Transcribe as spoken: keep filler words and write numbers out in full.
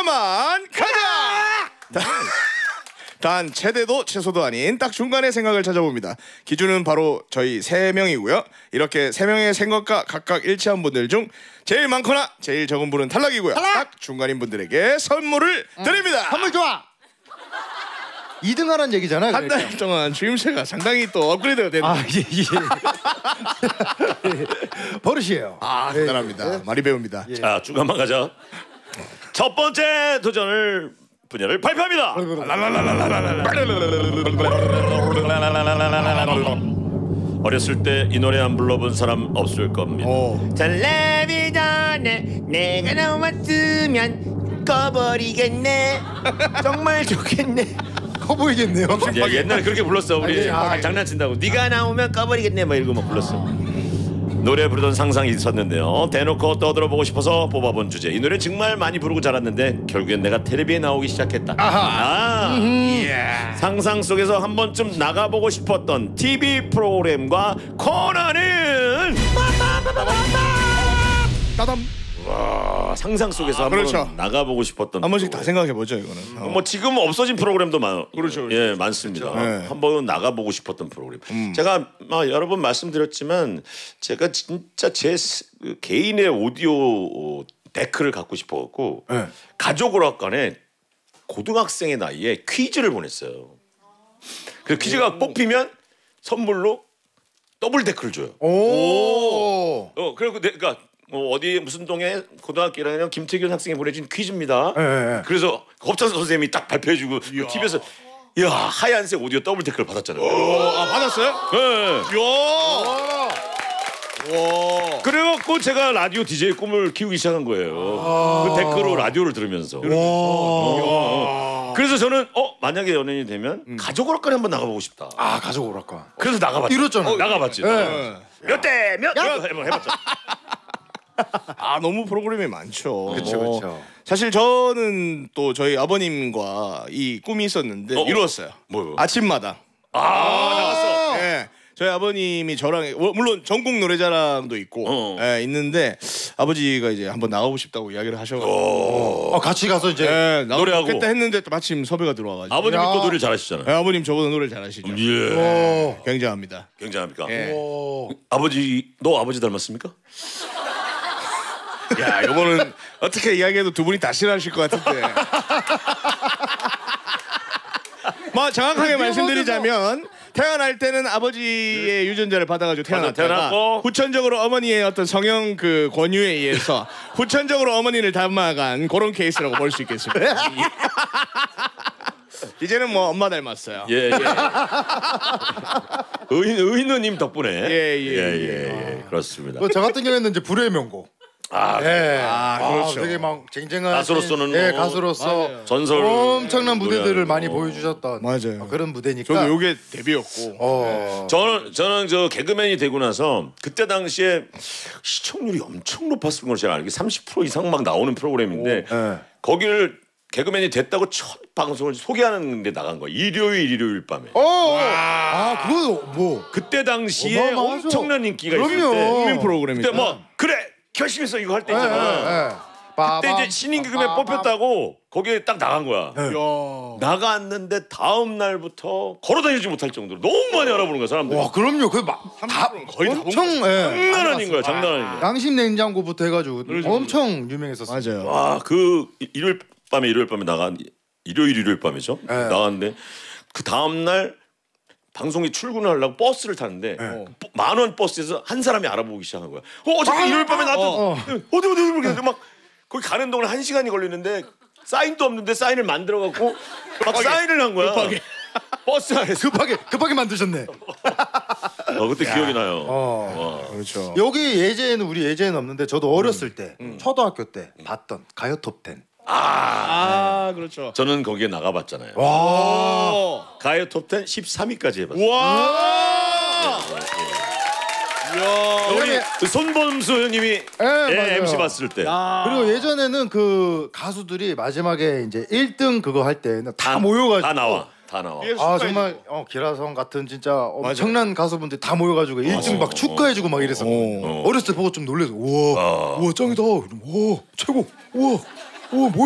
그만 가자. 단, 단 최대도 최소도 아닌 딱 중간의 생각을 찾아봅니다. 기준은 바로 저희 세 명이고요. 이렇게 세 명의 생각과 각각 일치한 분들 중 제일 많거나 제일 적은 분은 탈락이고요. 탈락! 딱 중간인 분들에게 선물을 응. 드립니다. 선물 좋아. 이 등 하라는 얘기잖아요. 한 달 그러니까. 동안 주임새가 상당히 또 업그레이드가 되는. 아, 예, 예. 버릇이에요. 아, 대단합니다. 예. 많이 배웁니다. 예. 자, 중간만 가자. 첫 번째 도전을 분야를 발표합니다. 어렸을 때 이 노래 안 불러본 사람 없을 겁니다. 텔레비전에 내가 나왔으면 꺼버리겠네. 정말 좋겠네. 커 보이겠네요. 예, 옛날에 그렇게 불렀어. 우리 아, 예. 장난친다고. 네가 나오면 꺼버리겠네 뭐 이러고 막 불렀어. 노래 부르던 상상이 있었는데요. 대놓고 떠들어보고 싶어서 뽑아본 주제. 이 노래 정말 많이 부르고 자랐는데 결국엔 내가 텔레비에 나오기 시작했다. 아하. 아, 예. 상상 속에서 한 번쯤 나가보고 싶었던 티비 프로그램과 코너는 따담. 와, 상상 속에서 아, 한번 그렇죠. 나가보고 싶었던 한 번씩 다 생각해보죠 이거는. 어. 뭐 지금 없어진 프로그램도 많, 그렇죠, 그렇죠. 예, 많습니다. 네. 한번 나가보고 싶었던 프로그램. 음. 제가 아, 여러 번 말씀드렸지만 제가 진짜 제 스, 그 개인의 오디오 데크를 갖고 싶어갖고 네. 가족오락관에 고등학생의 나이에 퀴즈를 보냈어요. 그 퀴즈가 뽑히면 선물로 더블 데크를 줘요. 오. 어, 그리고 내가 뭐 어디 무슨 동에 고등학교 일 학년 김태균 학생이 보내준 퀴즈입니다. 네, 네. 그래서 법찬 선생님이 딱 발표해주고 티비에서 야 하얀색 오디오 더블 데크를 받았잖아요. 아 받았어요? 네. 이야. 와. 그래갖고 제가 라디오 디제이 꿈을 키우기 시작한 거예요. 아. 그 데크로 라디오를 들으면서. 어. 그래서 저는 어 만약에 연예인이 되면 음. 가족 오락관에 한번 나가보고 싶다. 아, 가족 오락관. 그래서 나가봤죠. 이렇잖아. 어, 나가봤지. 네. 몇 대 몇? 해봐 해봤죠. 아 너무 프로그램이 많죠. 그렇죠, 그렇죠. 사실 저는 또 저희 아버님과 이 꿈이 있었는데 어, 이루었어요. 뭐요? 아침마당. 아, 나갔어. 예. 저희 아버님이 저랑 물론 전국 노래자랑도 있고 어. 예, 있는데 아버지가 이제 한번 나가고 싶다고 이야기를 하셔가지고 어, 같이 가서 이제 예, 노래하고. 그때 했는데 또 마침 섭외가 들어와가지고 아버님이 야. 또 노래 잘하시잖아요. 예, 아버님 저보다 노래 잘하시죠. 예. 오. 굉장합니다. 굉장합니까? 예. 오. 아버지 너 아버지 닮았습니까? 야 이거는 어떻게 이야기해도 두 분이 다 싫어하실 것 같은데. 뭐 정확하게 말씀드리자면 태어날 때는 아버지의 유전자를 받아가지고 태어났다가 태어났고. 후천적으로 어머니의 어떤 성형 그 권유에 의해서 후천적으로 어머니를 닮아간 그런 케이스라고 볼 수 있겠습니다. 이제는 뭐 엄마 닮았어요. 예, 예. 의인 의인님 덕분에. 예, 예, 예, 예, 예. 그렇습니다. 뭐 저 같은 경우에는 이제 불의 명곡. 아, 예. 아, 그렇죠. 되게 막 쟁쟁한 가수로서는 예, 뭐 가수로서 전설 엄청난 무대들을 노래하고. 많이 보여주셨던 맞아요. 어, 그런 무대니까. 저도 요게 데뷔였고. 어. 저는 저는 저 개그맨이 되고 나서 그때 당시에 시청률이 엄청 높았을 걸로 제가 알기 삼십 퍼센트 이상 막 나오는 프로그램인데 예. 거기를 개그맨이 됐다고 첫 방송을 소개하는 데 나간 거야. 일요일 일요일 밤에. 어. 아, 그거 뭐. 그때 당시에 어마어마하죠. 엄청난 인기가 있을 그럼요. 때 국민 프로그램이죠. 그때 뭐 그래 결심해서 이거 할 때 예, 있잖아. 예, 예. 그때 이제 신인 개그맨 뽑혔다고 거기에 딱 나간 거야. 네. 야. 나갔는데 다음 날부터 걸어다니지 못할 정도로 너무 많이 알아보는 거야 사람들이. 와, 그럼요. 그 막 다 거의 다 엄청 예. 장난 아닌 거야, 장난 아닌 거야. 양심 냉장고부터 해가지고 엄청 유명했었어요. 맞아요. 와, 그 일요일 밤에 일요일 밤에 나간 일요일 일요일 밤이죠. 네. 나갔는데 그 다음 날 방송이 출근을 하려고 버스를 타는데 만 원 버스에서 한 사람이 알아보기 시작한 거야. 어, 어차피 일요일 밤에 나왔던 어. 어디 어디 어디 모르겠는데 막 거기 가는 동안 한 시간이 걸리는데 사인도 없는데 사인을 만들어 갖고 막 사인을 한 거야. 급하게. 버스 안에서. 급하게 급하게 만드셨네. 어, 그때 기억이 나요. 어. 와. 그렇죠. 여기 예제는 우리 예제는 없는데 저도 어렸을 때 초등학교 때 봤던 가요 톱텐. 아, 그렇죠. 저는 거기에 나가봤잖아요. 와. 오. 가요 톱텐 십삼 위까지 해봤어요. 와. 이야. 우리 그 손범수 형님이 예, 맞아요. 엠씨 봤을 때. 그리고 예전에는 그 가수들이 마지막에 이제 일 등 그거 할 때는 다 모여가지고 다 나와. 다 나와. 아 정말 어, 기라성 같은 진짜 엄청난 가수분들 다 모여가지고 일 등 막 축하해주고 막 이랬었거든요. 어. 어렸을 때 보고 좀 놀래서 우와 어. 우와 짱이다. 우와 최고 우와 우와 뭐